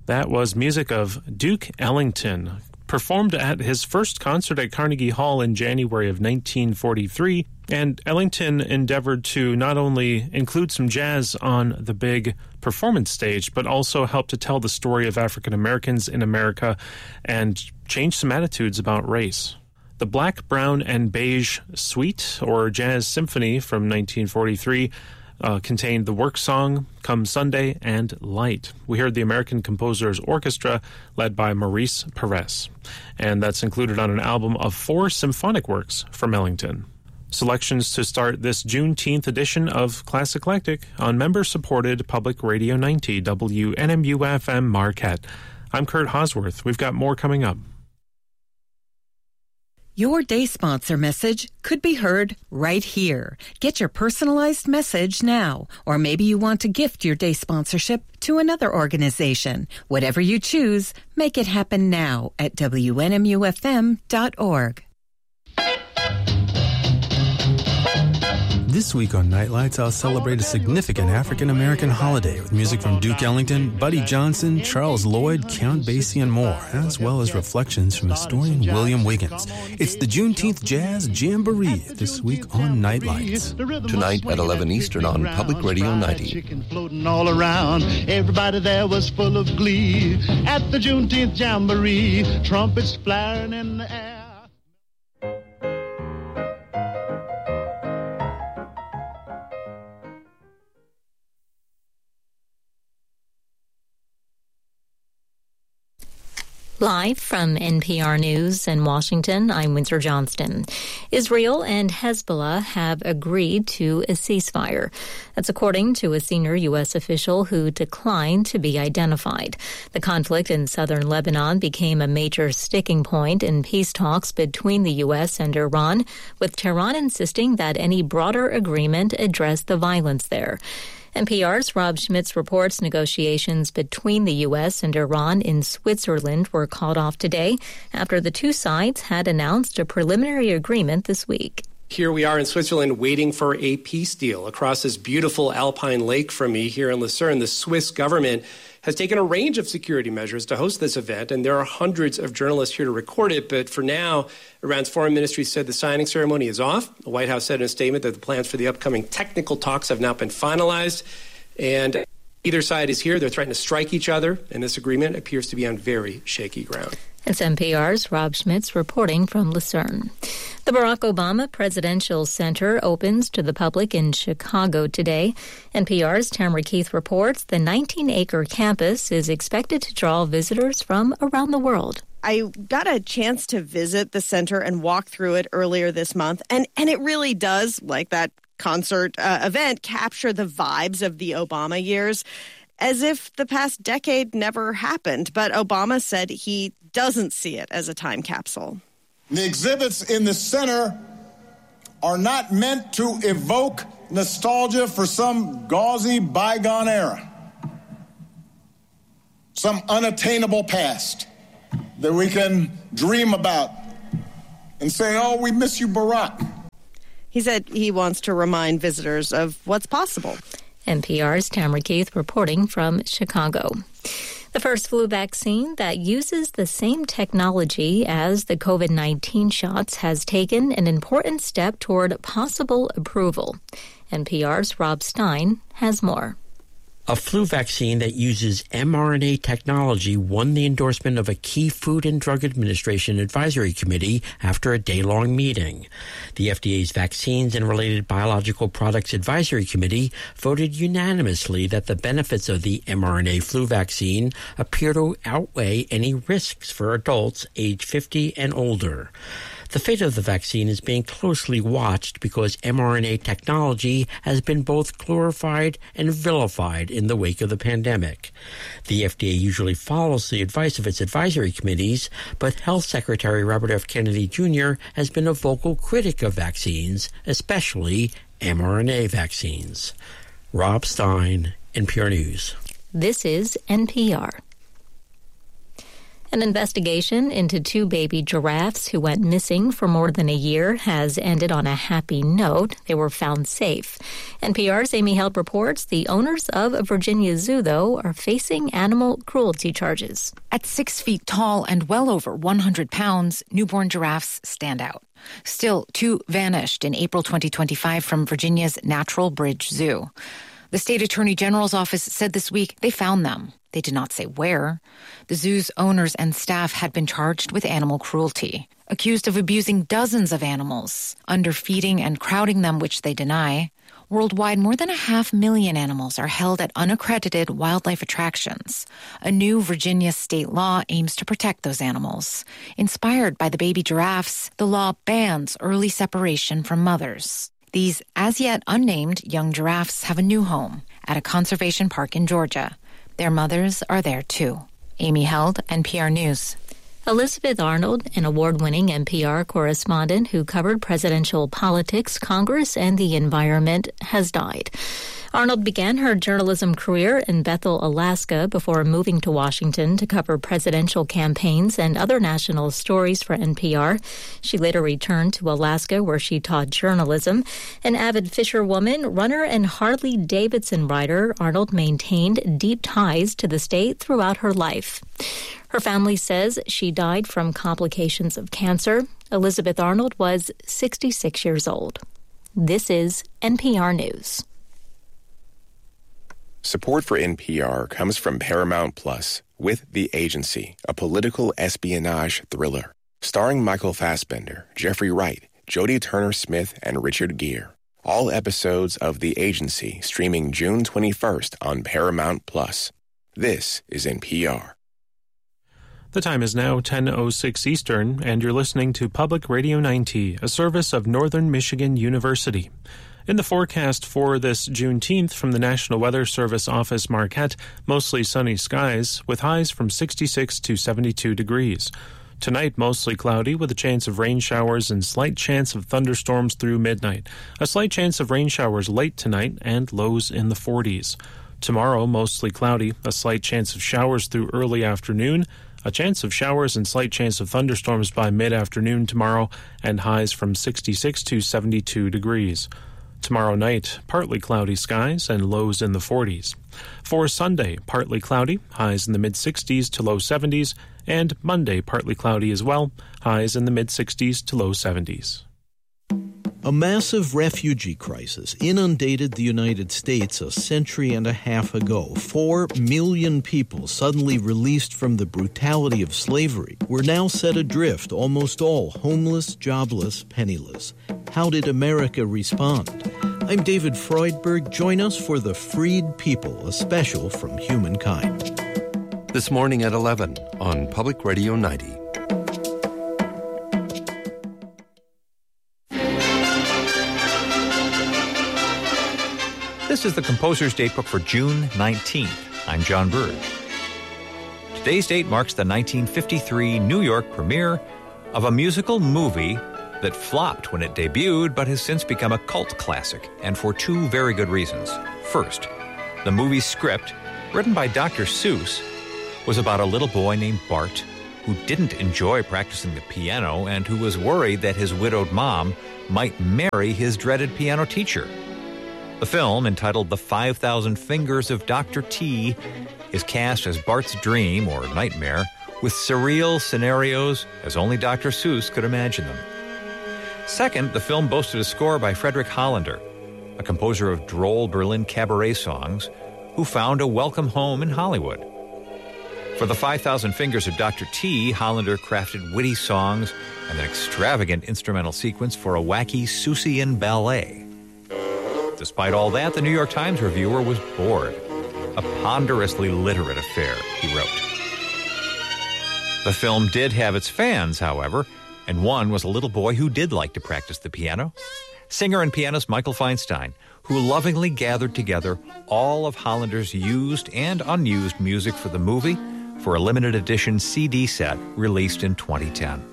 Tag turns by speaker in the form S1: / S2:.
S1: That was music of Duke Ellington, performed at his first concert at Carnegie Hall in January of 1943, and Ellington endeavored to not only include some jazz on the big performance stage, but also help to tell the story of African Americans in America and change some attitudes about race. The Black, Brown, and Beige Suite, or Jazz Symphony from 1943, contained the work song, Come Sunday, and Light. We heard the American Composers Orchestra, led by Maurice Perez, and that's included on an album of 4 symphonic works from Ellington. Selections to start this Juneteenth edition of Classic Eclectic on member-supported Public Radio 90 WNMU-FM Marquette. I'm Kurt Hosworth. We've got more coming up.
S2: Your day sponsor message could be heard right here. Get your personalized message now. Or maybe you want to gift your day sponsorship to another organization. Whatever you choose, make it happen now at WNMUFM.org.
S3: This week on Nightlights, I'll celebrate a significant African-American holiday with music from Duke Ellington, Buddy Johnson, Charles Lloyd, Count Basie, and more, as well as reflections from historian William Wiggins. It's the Juneteenth Jazz Jamboree this week on Nightlights.
S4: Tonight at 11 Eastern on Public Radio 90.
S5: Chicken floating all around. Everybody there was full of glee. At the Juneteenth Jamboree, trumpets flaring in the air.
S6: Live from NPR News in Washington, I'm Windsor Johnston. Israel and Hezbollah have agreed to a ceasefire. That's according to a senior U.S. official who declined to be identified. The conflict in southern Lebanon became a major sticking point in peace talks between the U.S. and Iran, with Tehran insisting that any broader agreement address the violence there. NPR's Rob Schmitz reports negotiations between the U.S. and Iran in Switzerland were called off today after the two sides had announced a preliminary agreement this week.
S7: Here we are in Switzerland waiting for a peace deal. Across this beautiful alpine lake from me here in Lucerne, the Swiss government has taken a range of security measures to host this event, and there are hundreds of journalists here to record it. But for now, Iran's foreign ministry said the signing ceremony is off. The White House said in a statement that the plans for the upcoming technical talks have not been finalized, and either side is here. They're threatening to strike each other, and this agreement appears to be on very shaky ground.
S6: It's NPR's Rob Schmitz reporting from Lucerne. The Barack Obama Presidential Center opens to the public in Chicago today. NPR's Tamara Keith reports the 19-acre campus is expected to draw visitors from around the world.
S8: I got a chance to visit the center and walk through it earlier this month, and it really does, like that concert event, capture the vibes of the Obama years, as if the past decade never happened. But Obama said he doesn't see it as a time capsule.
S9: The exhibits in the center are not meant to evoke nostalgia for some gauzy bygone era, some unattainable past that we can dream about and say, oh, we miss you, Barack.
S8: He said he wants to remind visitors of what's possible.
S6: NPR's Tamara Keith reporting from Chicago. The first flu vaccine that uses the same technology as the COVID-19 shots has taken an important step toward possible approval. NPR's Rob Stein has more.
S10: A flu vaccine that uses mRNA technology won the endorsement of a key Food and Drug Administration advisory committee after a day-long meeting. The FDA's Vaccines and Related Biological Products Advisory Committee voted unanimously that the benefits of the mRNA flu vaccine appear to outweigh any risks for adults age 50 and older. The fate of the vaccine is being closely watched because mRNA technology has been both glorified and vilified in the wake of the pandemic. The FDA usually follows the advice of its advisory committees, but Health Secretary Robert F. Kennedy Jr. has been a vocal critic of vaccines, especially mRNA vaccines. Rob Stein, NPR News.
S6: This is NPR. An investigation into 2 baby giraffes who went missing for more than a year has ended on a happy note. They were found safe. NPR's Amy Held reports the owners of a Virginia zoo, though, are facing animal cruelty charges.
S11: At 6 feet tall and well over 100 pounds, newborn giraffes stand out. Still, 2 vanished in April 2025 from Virginia's Natural Bridge Zoo. The state attorney general's office said this week they found them. They did not say where. The zoo's owners and staff had been charged with animal cruelty, accused of abusing dozens of animals, underfeeding and crowding them, which they deny. Worldwide, more than 500,000 animals are held at unaccredited wildlife attractions. A new Virginia state law aims to protect those animals. Inspired by the baby giraffes, the law bans early separation from mothers. These as-yet unnamed young giraffes have a new home at a conservation park in Georgia. Their mothers are there, too. Amy Held, NPR News.
S6: Elizabeth Arnold, an award-winning NPR correspondent who covered presidential politics, Congress, and the environment, has died. Arnold began her journalism career in Bethel, Alaska, before moving to Washington to cover presidential campaigns and other national stories for NPR. She later returned to Alaska, where she taught journalism. An avid fisherwoman, runner, and Harley-Davidson rider, Arnold maintained deep ties to the state throughout her life. Her family says she died from complications of cancer. Elizabeth Arnold was 66 years old. This is NPR News.
S12: Support for NPR comes from Paramount Plus with The Agency, a political espionage thriller. Starring Michael Fassbender, Jeffrey Wright, Jodie Turner-Smith, and Richard Gere. All episodes of The Agency streaming June 21st on Paramount Plus. This is NPR.
S1: The time is now 10:06 Eastern, and you're listening to Public Radio 90, a service of Northern Michigan University. In the forecast for this Juneteenth from the National Weather Service Office Marquette, mostly sunny skies with highs from 66 to 72 degrees. Tonight, mostly cloudy with a chance of rain showers and slight chance of thunderstorms through midnight. A slight chance of rain showers late tonight and lows in the 40s. Tomorrow, mostly cloudy, a slight chance of showers through early afternoon, a chance of showers and slight chance of thunderstorms by mid-afternoon tomorrow, and highs from 66 to 72 degrees. Tomorrow night, partly cloudy skies and lows in the 40s. For Sunday, partly cloudy, highs in the mid-60s to low 70s, and Monday, partly cloudy as well, highs in the mid-60s to low 70s.
S13: A massive refugee crisis inundated the United States a century and a half ago. 4 million people suddenly released from the brutality of slavery were now set adrift, almost all homeless, jobless, penniless. How did America respond? I'm David Freudberg. Join us for The Freed People, a special from Humankind.
S4: This morning at 11 on Public Radio 90.
S14: This is the Composer's Datebook for June 19th. I'm John Burge. Today's date marks the 1953 New York premiere of a musical movie that flopped when it debuted but has since become a cult classic, and for 2 very good reasons. First, the movie's script, written by Dr. Seuss, was about a little boy named Bart who didn't enjoy practicing the piano and who was worried that his widowed mom might marry his dreaded piano teacher. The film, entitled The 5,000 Fingers of Dr. T, is cast as Bart's dream, or nightmare, with surreal scenarios as only Dr. Seuss could imagine them. Second, the film boasted a score by Frederick Hollander, a composer of droll Berlin cabaret songs, who found a welcome home in Hollywood. For The 5,000 Fingers of Dr. T, Hollander crafted witty songs and an extravagant instrumental sequence for a wacky Seussian ballet. Despite all that, the New York Times reviewer was bored. A ponderously literate affair, he wrote. The film did have its fans, however, and one was a little boy who did like to practice the piano. Singer and pianist Michael Feinstein, who lovingly gathered together all of Hollander's used and unused music for the movie for a limited edition CD set released in 2010.